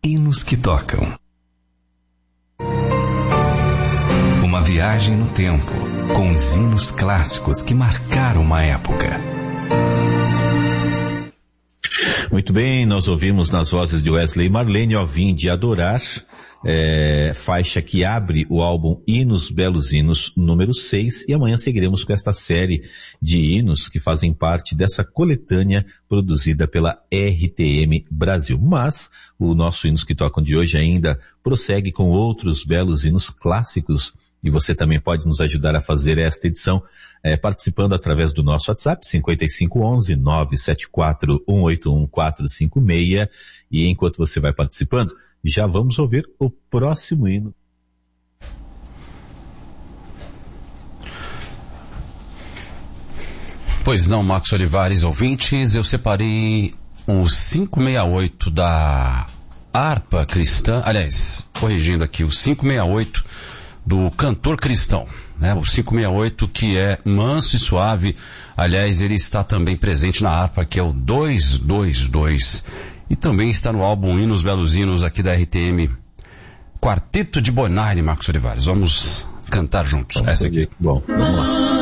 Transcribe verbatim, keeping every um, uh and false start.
Hinos que tocam. Uma viagem no tempo, com os hinos clássicos que marcaram uma época. Muito bem, nós ouvimos nas vozes de Wesley e Marlene, ó, Vinde Adorar, é, faixa que abre o álbum Hinos Belos Hinos número seis, e amanhã seguiremos com esta série de hinos que fazem parte dessa coletânea produzida pela R T M Brasil. Mas o nosso Hinos que Tocam de hoje ainda prossegue com outros belos hinos clássicos, e você também pode nos ajudar a fazer esta edição é, participando através do nosso WhatsApp cinco cinco um um, nove sete quatro, um oito um, quatro cinco seis, e enquanto você vai participando, já vamos ouvir o próximo hino. Pois não, Marcos Olivares, ouvintes, eu separei o quinhentos e sessenta e oito da harpa cristã, aliás, corrigindo aqui, o quinhentos e sessenta e oito do cantor cristão, né? O quinhentos e sessenta e oito que é manso e suave, aliás, ele está também presente na harpa, que é o duzentos e vinte e dois, e também está no álbum Hinos Belos Hinos aqui da R T M, Quarteto de Bonaire, Marcos Olivares. Vamos cantar juntos. Vamos essa aqui. Bom, vamos lá.